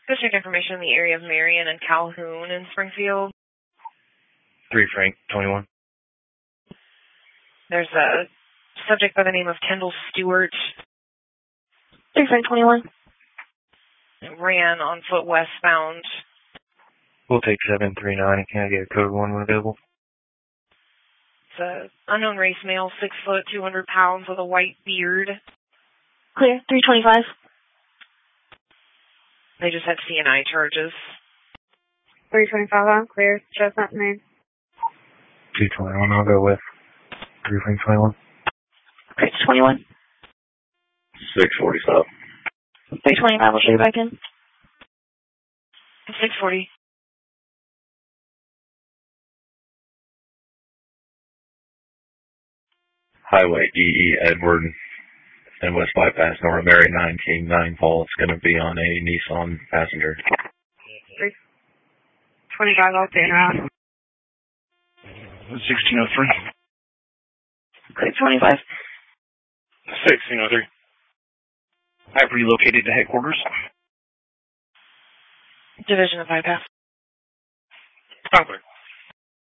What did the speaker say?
District information in the area of Marion and Calhoun in Springfield. 3 Frank 21. There's a subject by the name of Kendall Stewart. 3 Frank 21. It ran on foot westbound. We'll take 739. Can I get a code 1 when available? It's an unknown race male, 6 foot, 200 pounds, with a white beard. Clear. 325. They just had CNI charges. 325 on clear. Chestnut name. 221. I'll go with 3 Frank 21. Okay, 21. 640 stop. 325. We'll show you back in. 640. Highway EE Edward and West Bypass, Nora Mary 9 King 9 Paul. It's going to be on a Nissan Passenger. 325. I'll stay around. 1603. Okay, 25. 1603. I've relocated to headquarters. Division of Bypass. Stop there.